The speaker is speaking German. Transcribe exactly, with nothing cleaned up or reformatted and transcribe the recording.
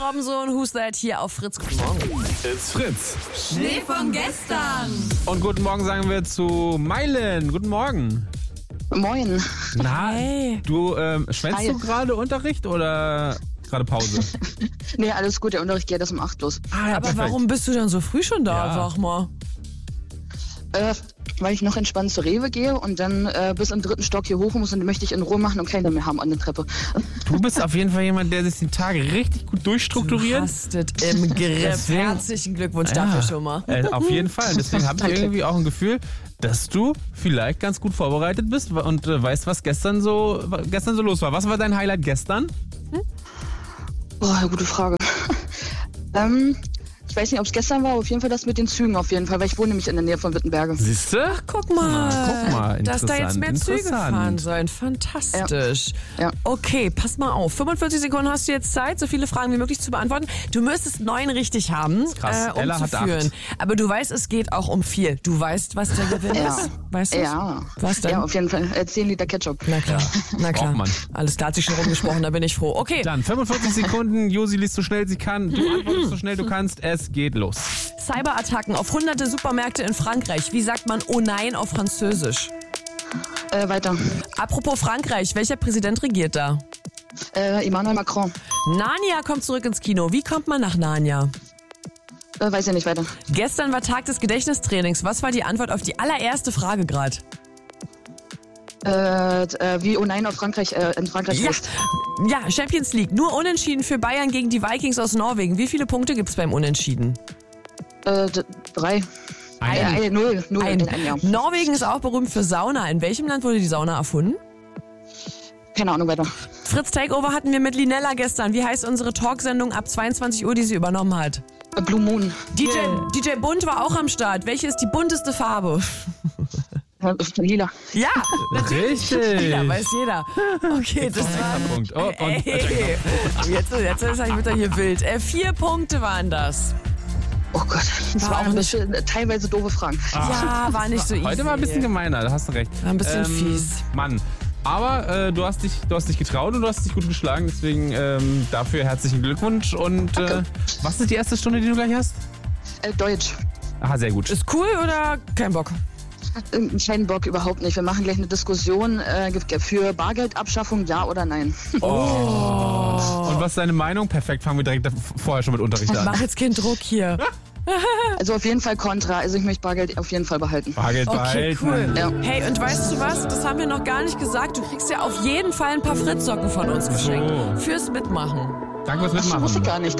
Robinson, Who's That hier auf Fritz. Guten Morgen. It's Fritz. Schnee von gestern. Und guten Morgen sagen wir zu Meilen. Guten Morgen. Moin. Na, Hey. du ähm, schwänzt Hi. du gerade Unterricht oder gerade Pause? Nee, alles gut, der Unterricht geht erst um acht los. Ah ja, Aber perfekt. warum bist du dann so früh schon da, Ja. sag mal? Äh, weil ich noch entspannt zur Rewe gehe und dann äh, bis im dritten Stock hier hoch muss und den möchte ich in Ruhe machen und keiner mehr haben an der Treppe. Du bist auf jeden Fall jemand, der sich den Tag richtig gut durchstrukturiert. Hastet im Griff. Deswegen- Herzlichen Glückwunsch dafür schon mal. Äh, auf jeden Fall. Deswegen habe ich Danke. irgendwie auch ein Gefühl, dass du vielleicht ganz gut vorbereitet bist und äh, weißt, was gestern so, was gestern so los war. Was war dein Highlight gestern? Boah, gute Frage. ähm, ich weiß nicht, ob es gestern war, aber auf jeden Fall das mit den Zügen auf jeden Fall, weil ich wohne nämlich in der Nähe von Wittenberge. Siehst du? Guck mal, Na, guck mal, dass da jetzt interessant, mehr Züge interessant. fahren sollen. Fantastisch. Ja. Ja. Okay, pass mal auf. fünfundvierzig Sekunden hast du jetzt Zeit, so viele Fragen wie möglich zu beantworten. Du müsstest neun richtig haben, krass. äh, um Ella zu hat führen. acht. Aber du weißt, es geht auch um viel. Du weißt, was der Gewinn Ja. ist? Weißt du? Ja. Was denn? Ja, auf jeden Fall. Äh, zehn Liter Ketchup. Na klar, na klar. braucht man. Alles klar, hat sich schon rumgesprochen, da bin ich froh. Okay, Dann fünfundvierzig Sekunden. Josi liest so schnell sie kann. Du antwortest so schnell du kannst. Es geht los. Cyberattacken auf hunderte Supermärkte in Frankreich. Wie sagt man oh nein auf Französisch? Äh, weiter. Apropos Frankreich, welcher Präsident regiert da? Äh, Emmanuel Macron. Narnia kommt zurück ins Kino. Wie kommt man nach Narnia? Äh, weiß ja nicht weiter. Gestern war Tag des Gedächtnistrainings. Was war die Antwort auf die allererste Frage gerade? Äh, äh, wie oh nein auf Frankreich, äh, in Frankreich Ja. ist. ja, Champions League. Nur Unentschieden für Bayern gegen die Vikings aus Norwegen. Wie viele Punkte gibt's beim Unentschieden? Äh, d- drei. Ein. Äh, äh, null. Null. Ein. In einem Jahr. Norwegen ist auch berühmt für Sauna. In welchem Land wurde die Sauna erfunden? Keine Ahnung weiter. Fritz Takeover hatten wir mit Linella gestern. Wie heißt unsere Talksendung ab zweiundzwanzig Uhr, die sie übernommen hat? Äh, Blue Moon. D J, D J Bunt war auch am Start. Welche ist die bunteste Farbe? Äh, lila. Ja, natürlich. Richtig. Ja, weiß jeder. Okay, das war... Punkt. Oh, und Ey, jetzt, jetzt ist er wieder hier wild. Äh, vier Punkte waren das. Oh Gott. Das War waren auch ein bisschen, äh, teilweise doofe Fragen. Ja, war nicht so easy. heute war ein bisschen gemeiner, da hast du recht. War ein bisschen fies. Mann. Aber äh, du, hast dich, du hast dich getraut und du hast dich gut geschlagen. Deswegen ähm, dafür herzlichen Glückwunsch. Und äh, was ist die erste Stunde, die du gleich hast? Äh, Deutsch. Aha, sehr gut. Ist cool oder kein Bock? Äh, Kein Bock, überhaupt nicht. Wir machen gleich eine Diskussion äh, für Bargeldabschaffung, ja oder nein. Und was ist deine Meinung? Perfekt, fangen wir direkt da- vorher schon mit Unterricht an. Mach jetzt keinen Druck hier. Also auf jeden Fall kontra. Also ich möchte Bargeld auf jeden Fall behalten. Bargeld Okay, behalten. cool. Ja. Hey, und weißt du was? Das haben wir noch gar nicht gesagt. Du kriegst ja auf jeden Fall ein paar Fritzsocken von uns geschenkt. so. Fürs Mitmachen. Danke fürs Das Mitmachen. wusste ich gar nicht.